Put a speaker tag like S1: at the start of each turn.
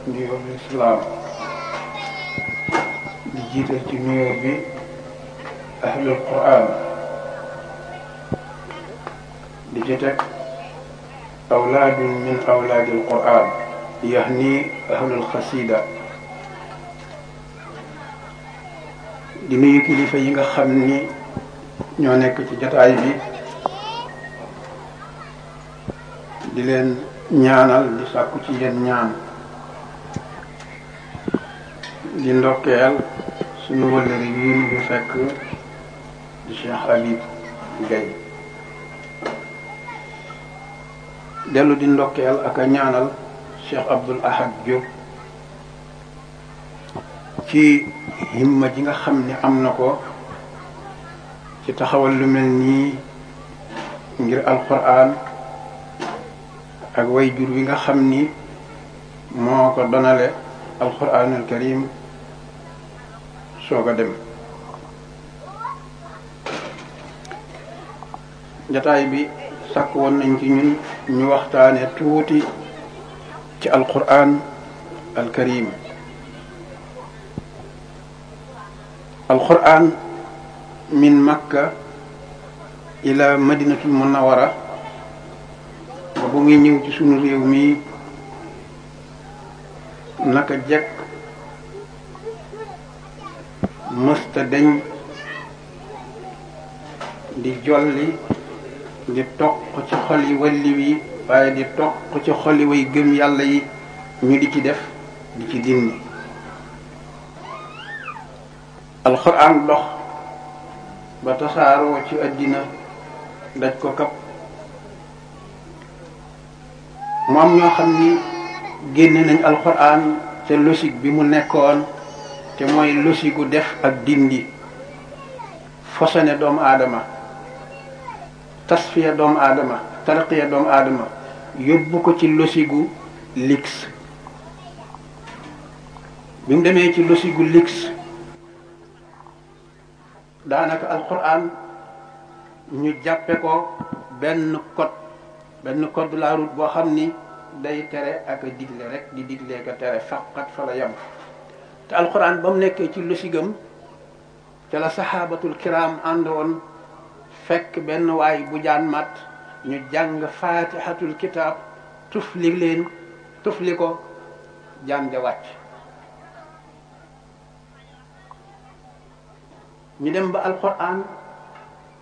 S1: nuyoo bi islaam di jiital ci nuyoo bi ahlul quran di ci teg awlaadun min awlaadil quran yahni ahlul xasida di nuyu kilifa yi nga xam ni ñoo nekk ci jataay bi di leen ñaanal di sàkku ci yéen ñaan di ndokkeel suñu wëllëri yi ñu fekk di Cheikh Habib Gaye dellu di ndokkeel ak a ñaanal Cheikh Abdoul Ahad Diop ci himma ji nga xam ni am na ko ci taxawal lu mel nii ngir alquran ak way jur wi nga xam ni moo ko donale alquranul karim soog a dem jataay bi sàkk woon nañ ci ñun ñu waxtaane tuuti ci alquran al karim alquran min makka ila madinatul munawara ba bu muy ñëw ci sunu réew mi naka jekk mësta deñ di jolli di toq ci xol yi walli wi waaye di toq ci xol yi way gëm yàlla yi ñu di ci def di ci dindi alxuraan dox ba tasaaroo ci àddina daj ko kap mu am ñoo xam ni génne nañ alxuraan te logique bi mu nekkoon te mooy logique gu def ak dindi fosone doomu aadama tasfiya doomu aadama tarqiya doomu aadama yóbbu ko ci logique gu lix bi mu demee ci logique gu lix daanaka alquran ñu jàppe ko benn code de la route boo xam ni day tere ak a digle rek di diglee ko tere faqat fa la yem te alquran ba mu nekkee ci losigam ca la saxaabatul kiram àndoon fekk benn waay bu jaan mat ñu jàng fatihatul kitab tufli ko jaan ja wàcc ñu dem ba alquran